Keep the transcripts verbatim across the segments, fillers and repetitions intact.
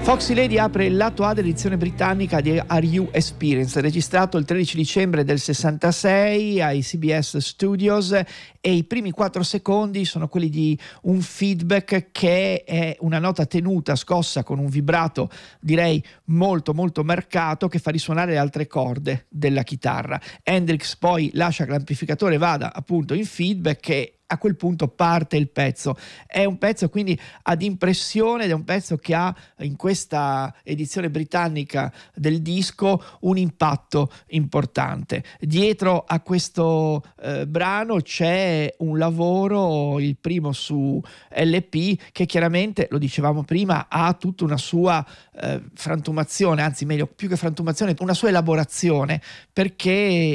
Foxy Lady apre il lato A dell'edizione britannica di Are You Experienced, registrato il tredici dicembre del sessantasei ai C B S Studios, e i primi quattro secondi sono quelli di un feedback che è una nota tenuta scossa con un vibrato direi molto molto marcato che fa risuonare le altre corde della chitarra. Hendrix poi lascia che l'amplificatore vada appunto in feedback e a quel punto parte il pezzo. È un pezzo quindi ad impressione ed è un pezzo che ha in questa edizione britannica del disco un impatto importante. Dietro a questo eh, brano c'è un lavoro, il primo su L P, che chiaramente, lo dicevamo prima, ha tutta una sua eh, frantumazione, anzi meglio, più che frantumazione, una sua elaborazione, perché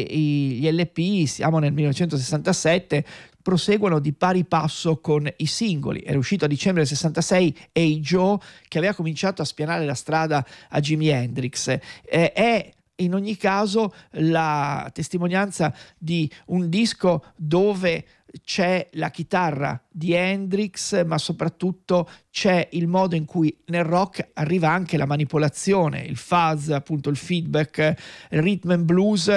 i, gli L P, siamo nel millenovecentosessantasette, proseguono di pari passo con i singoli. Era uscito a dicembre del sessantasei Hey Joe, che aveva cominciato a spianare la strada a Jimi Hendrix. Eh, è in ogni caso la testimonianza di un disco dove c'è la chitarra di Hendrix, ma soprattutto c'è il modo in cui nel rock arriva anche la manipolazione, il fuzz, appunto il feedback, il rhythm and blues,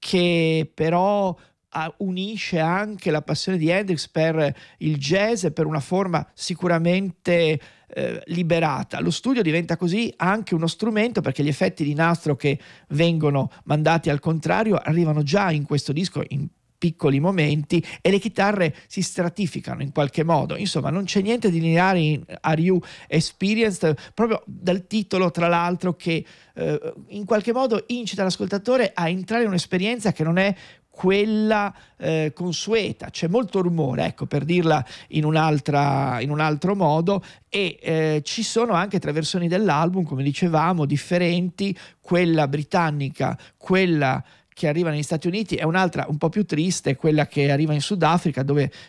che però unisce anche la passione di Hendrix per il jazz e per una forma sicuramente eh, liberata. Lo studio diventa così anche uno strumento, perché gli effetti di nastro che vengono mandati al contrario arrivano già in questo disco in piccoli momenti e le chitarre si stratificano in qualche modo. Insomma, non c'è niente di lineare in Are You Experienced, proprio dal titolo tra l'altro che eh, in qualche modo incita l'ascoltatore a entrare in un'esperienza che non è quella eh, consueta. C'è molto rumore, ecco, per dirla in un'altra in un altro modo, e eh, ci sono anche tre versioni dell'album, come dicevamo, differenti, quella britannica, quella che arriva negli Stati Uniti è un'altra un po' più triste, quella che arriva in Sudafrica, dove